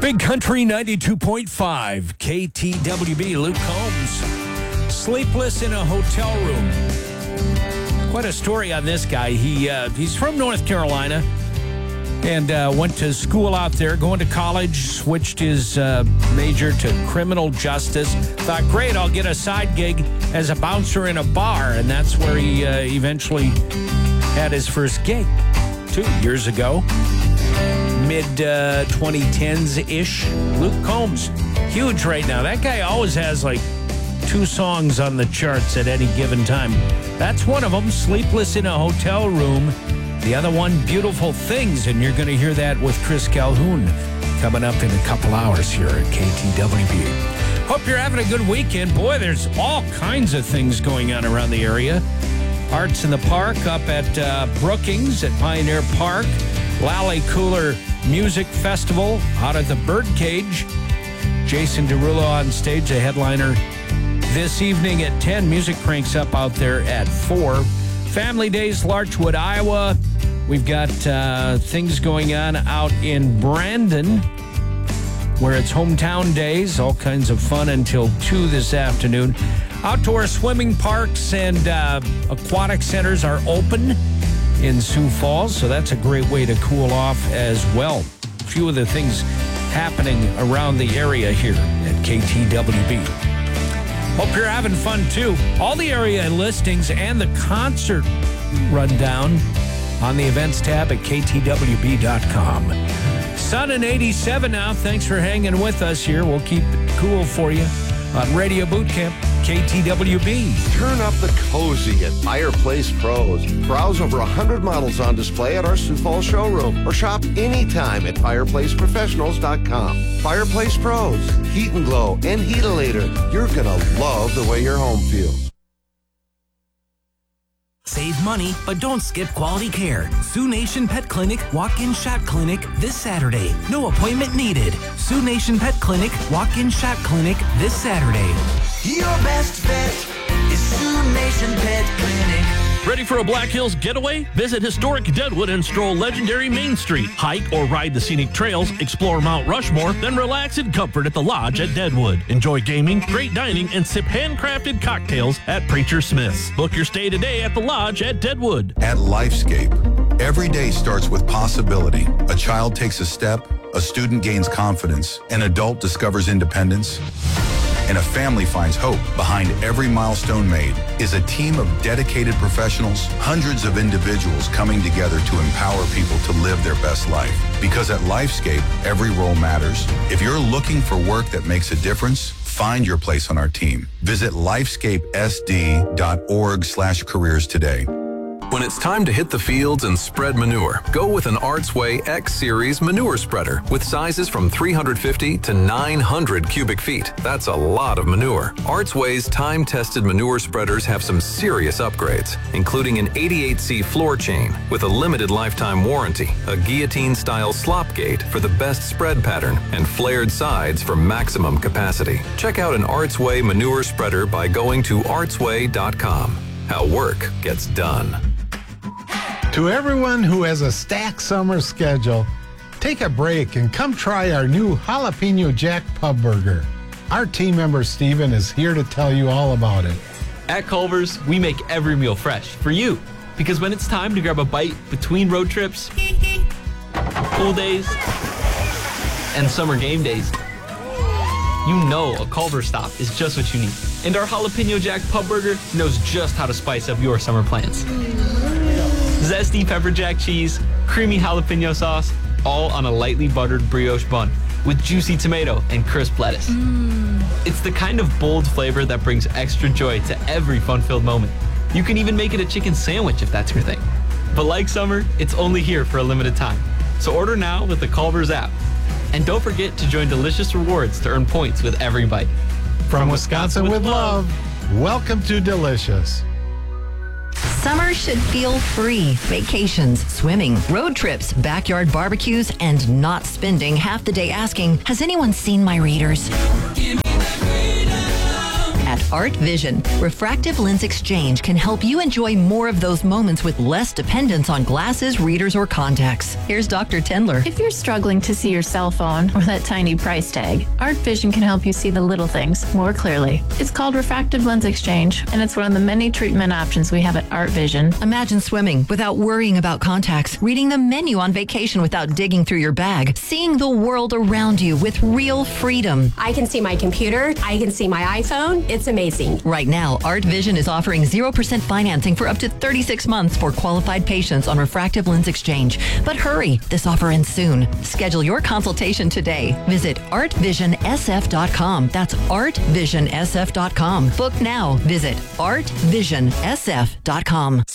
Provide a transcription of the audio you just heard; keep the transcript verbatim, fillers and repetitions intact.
Big Country ninety-two point five, K T W B. Luke Combs, sleepless in a hotel room. Quite a story on this guy. He uh, He's from North Carolina and uh, went to school out there, going to college, switched his uh, major to criminal justice. Thought, great, I'll get a side gig as a bouncer in a bar. And that's where he uh, eventually had his first gig two years ago. Mid uh, twenty tens-ish. Luke Combs, huge right now. That guy always has like two songs on the charts at any given time. That's one of them, Sleepless in a Hotel Room. The other one, Beautiful Things, and you're going to hear that with Chris Calhoun coming up in a couple hours here at K T W B. Hope you're having a good weekend. Boy, there's all kinds of things going on around the area. Arts in the Park up at uh, Brookings at Pioneer Park. Lally Cooler Music Festival out at the Birdcage. Jason Derulo on stage, a headliner this evening at ten. Music cranks up out there at four. Family Days, Larchwood, Iowa. We've got uh, things going on out in Brandon, where it's hometown days. All kinds of fun until two this afternoon. Outdoor swimming parks and uh, aquatic centers are open in Sioux Falls, so that's a great way to cool off as well. A few of the things happening around the area here at K T W B. Hope you're having fun, too. All the area listings and the concert rundown on the events tab at K T W B dot com. Sun and eighty-seven now. Thanks for hanging with us here. We'll keep it cool for you on Radio Boot Camp, K T W B. Turn up the cozy at Fireplace Pros. Browse over one hundred models on display at our Sioux Falls showroom or shop anytime at fireplace professionals dot com. Fireplace Pros, Heat and Glow and Heatalator. You're going to love the way your home feels. Save money, but don't skip quality care. Sioux Nation Pet Clinic Walk-In Shot Clinic this Saturday. No appointment needed. Sioux Nation Pet Clinic Walk-In Shot Clinic this Saturday. Your best bet is Sioux Nation Pet Clinic. Ready for a Black Hills getaway? Visit historic Deadwood and stroll legendary Main Street. Hike or ride the scenic trails, explore Mount Rushmore, then relax in comfort at the Lodge at Deadwood. Enjoy gaming, great dining, and sip handcrafted cocktails at Preacher Smith's. Book your stay today at the Lodge at Deadwood. At Lifescape, every day starts with possibility. A child takes a step, a student gains confidence, an adult discovers independence, and a family finds hope. Behind every milestone made is a team of dedicated professionals, hundreds of individuals coming together to empower people to live their best life. Because at Lifescape, every role matters. If you're looking for work that makes a difference, find your place on our team. Visit lifescape s d dot org slash careers today. When it's time to hit the fields and spread manure, go with an Artsway X-Series manure spreader with sizes from three hundred fifty to nine hundred cubic feet. That's a lot of manure. Artsway's time-tested manure spreaders have some serious upgrades, including an eighty-eight C floor chain with a limited lifetime warranty, a guillotine-style slop gate for the best spread pattern, and flared sides for maximum capacity. Check out an Artsway manure spreader by going to artsway dot com. How work gets done. To everyone who has a stacked summer schedule, take a break and come try our new Jalapeno Jack Pub Burger. Our team member Steven is here to tell you all about it. At Culver's, we make every meal fresh for you. Because when it's time to grab a bite between road trips, pool days, and summer game days, you know a Culver's stop is just what you need. And our Jalapeno Jack Pub Burger knows just how to spice up your summer plans. Zesty pepper jack cheese, creamy jalapeno sauce, all on a lightly buttered brioche bun with juicy tomato and crisp lettuce. Mm. It's the kind of bold flavor that brings extra joy to every fun-filled moment. You can even make it a chicken sandwich if that's your thing. But like summer, it's only here for a limited time. So order now with the Culver's app. And don't forget to join Delicious Rewards to earn points with every bite. From, From Wisconsin, Wisconsin with, with love, welcome to Delicious. Summer should feel free. Vacations, swimming, road trips, backyard barbecues, and not spending half the day asking, has anyone seen my readers? at Art Vision. Refractive Lens Exchange can help you enjoy more of those moments with less dependence on glasses, readers, or contacts. Here's Doctor Tendler. If you're struggling to see your cell phone or that tiny price tag, Art Vision can help you see the little things more clearly. It's called Refractive Lens Exchange, and it's one of the many treatment options we have at Art Vision. Imagine swimming without worrying about contacts, reading the menu on vacation without digging through your bag, seeing the world around you with real freedom. I can see my computer. I can see my iPhone. It's amazing. Right now, Art Vision is offering zero percent financing for up to thirty-six months for qualified patients on Refractive Lens Exchange. But hurry, this offer ends soon. Schedule your consultation today. Visit art vision s f dot com. That's art vision s f dot com. Book now. Visit art vision s f dot com.